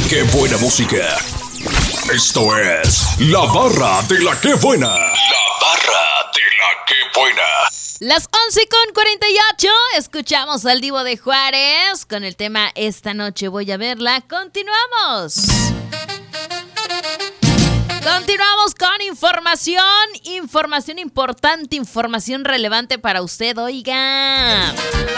¡Qué buena música! Esto es La Barra de la Qué Buena. La Barra de la Qué Buena. Las 11:48, escuchamos al Divo de Juárez con el tema Esta noche voy a verla. Continuamos. Continuamos con información importante, información relevante para usted, oiga.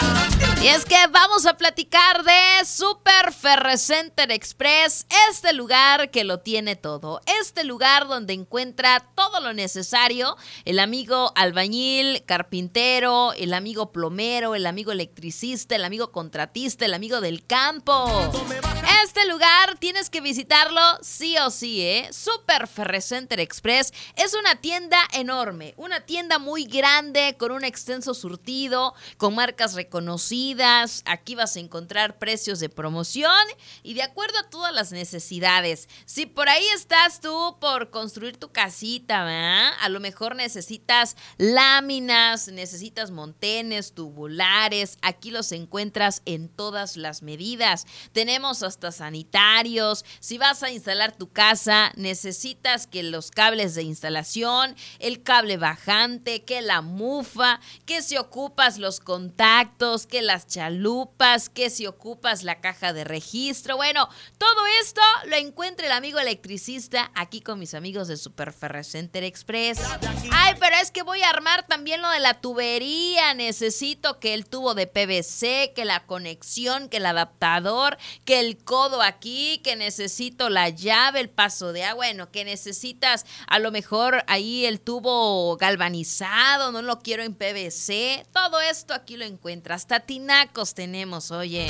Y es que vamos a platicar de Super Ferrecenter Express, este lugar que lo tiene todo, este lugar donde encuentra todo lo necesario, el amigo albañil, carpintero, el amigo plomero, el amigo electricista, el amigo contratista, el amigo del campo. Este lugar tienes que visitarlo sí o sí, Super Ferrecenter Express es una tienda enorme, una tienda muy grande con un extenso surtido, con marcas reconocidas. Aquí vas a encontrar precios de promoción y de acuerdo a todas las necesidades. Si por ahí estás tú por construir tu casita, ¿verdad? A lo mejor necesitas láminas, necesitas montenes, tubulares. Aquí los encuentras en todas las medidas. Tenemos hasta sanitarios. Si vas a instalar tu casa, necesitas que los cables de instalación, el cable bajante, que la mufa, que si ocupas los contactos, que las chalupas, que si ocupas la caja de registro. Bueno, todo esto lo encuentra el amigo electricista aquí con mis amigos de Super Ferrecenter Express. Ay, pero es que voy a armar también lo de la tubería. Necesito que el tubo de PVC, que la conexión, que el adaptador, que el codo aquí, que necesito la llave, el paso de agua. Bueno, que necesitas a lo mejor ahí el tubo galvanizado, no lo quiero en PVC. Todo esto aquí lo encuentra. Hasta tinacos tenemos, oye.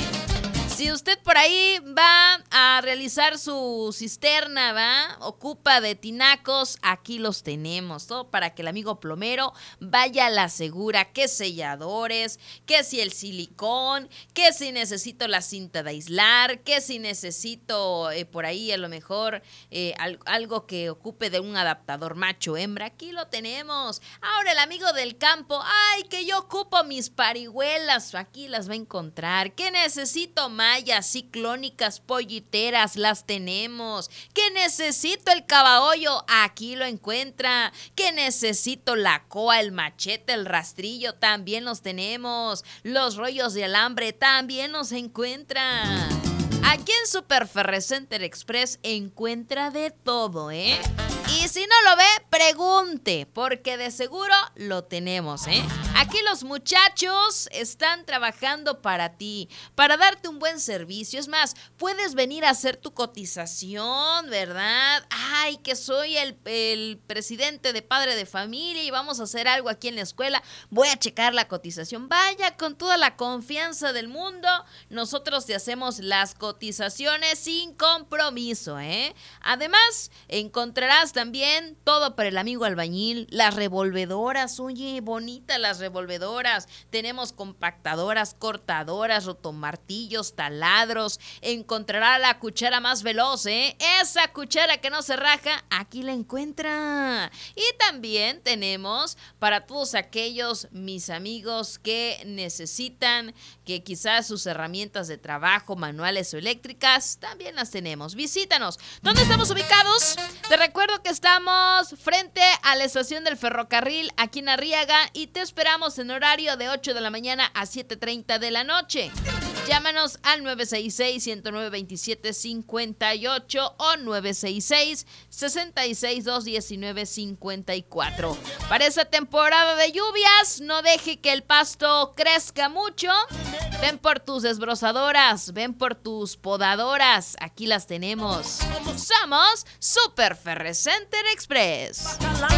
Si usted por ahí va a realizar su cisterna, ¿va? Ocupa de tinacos, aquí los tenemos. Todo para que el amigo plomero vaya a la segura. Que selladores, que si el silicón, que si necesito la cinta de aislar, que si necesito por ahí a lo mejor algo que ocupe de un adaptador macho-hembra. Aquí lo tenemos. Ahora el amigo del campo, ay, que yo ocupo mis parihuelas. Aquí las va a encontrar. ¿Qué necesito más? Mallas ciclónicas, polliteras, las tenemos. ¿Qué necesito el cabaollo? Aquí lo encuentra. ¿Qué necesito la coa, el machete, el rastrillo? También los tenemos. Los rollos de alambre también los encuentra. Aquí en Super Ferrecenter Express encuentra de todo, Y si no lo ve, pregunte, porque de seguro lo tenemos, Aquí los muchachos están trabajando para ti, para darte un buen servicio. Es más, puedes venir a hacer tu cotización, ¿verdad? Ay, que soy el presidente de padre de familia y vamos a hacer algo aquí en la escuela. Voy a checar la cotización. Vaya, con toda la confianza del mundo, nosotros te hacemos las cotizaciones sin compromiso, Además, encontrarás también todo para el amigo albañil, las revolvedoras, oye, bonitas las revolvedoras, tenemos compactadoras, cortadoras, rotomartillos, taladros, encontrará la cuchara más veloz, esa cuchara que no se raja, aquí la encuentra. Y también tenemos para todos aquellos mis amigos que necesitan que quizás sus herramientas de trabajo, manuales o eléctricas, también las tenemos. Visítanos. ¿Dónde estamos ubicados? Te recuerdo que estamos frente a la estación del ferrocarril aquí en Arriaga y te esperamos en horario de 8 de la mañana a 7:30 de la noche. Llámanos al 966-109-2758 o 966-66-219-54. Para esta temporada de lluvias, no deje que el pasto crezca mucho. Ven por tus desbrozadoras, ven por tus podadoras. Aquí las tenemos. Somos Super Ferrecenter Express.